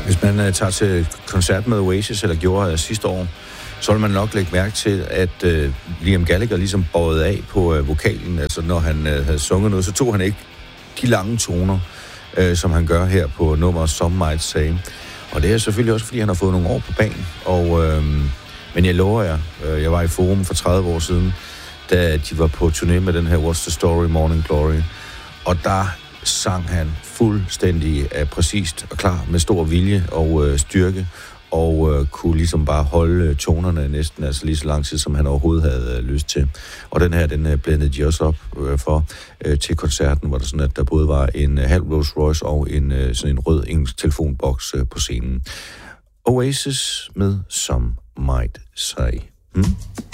Hvis man tager til koncert med Oasis, eller gjorde sidste år, så vil man nok lægge mærke til, at Liam Gallagher ligesom bøjede af på vokalen. Altså, når han havde sunget noget, så tog han ikke de lange toner, som han gør her på nummeret Some Might Say. Og det er selvfølgelig også, fordi han har fået nogle år på banen. Men jeg lover jer, jeg var i Forum for 30 år siden, da de var på turné med den her What's the Story, Morning Glory. Og der sang han fuldstændig præcist og klar med stor vilje og styrke, og kunne ligesom bare holde tonerne næsten altså lige så lang tid, som han overhovedet havde lyst til. Og den her, den blændede de også op for til koncerten, hvor der sådan, at der både var en halv Rolls Royce og sådan en rød engelsk telefonboks på scenen. Oasis med Some Might Say.